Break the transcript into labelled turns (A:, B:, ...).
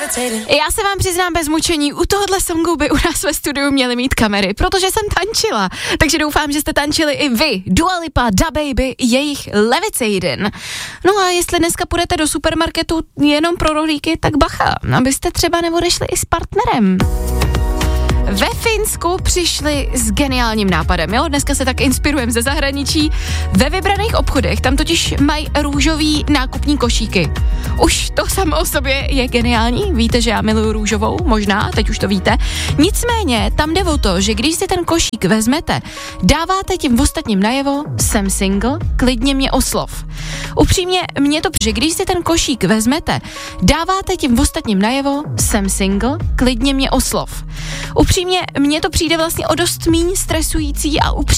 A: Já se vám přiznám bez mučení, u tohohle songu by u nás ve studiu měly mít kamery, protože jsem tančila. Takže doufám, že jste tančili i vy. Dua Lipa, DaBaby, jejich Levitating. No a jestli dneska půjdete do supermarketu jenom pro rohlíky, tak bacha, abyste třeba neodešli i s partnerem. Ve Finsku přišli s geniálním nápadem, jo? Dneska se tak inspirujeme ze zahraničí. Ve vybraných obchodech tam totiž mají růžový nákupní košíky. Už to samo o sobě je geniální, víte, že já miluju růžovou, možná, teď už to víte. Nicméně tam jde o to, že když si ten košík vezmete, dáváte tím ostatním najevo, jsem single, klidně mě oslov. Upřímně, mě to, že když si ten košík vezmete, dáváte tím ostatním najevo, jsem single, klidně mě oslov. Upřímně, mně to přijde vlastně o dost míň stresující a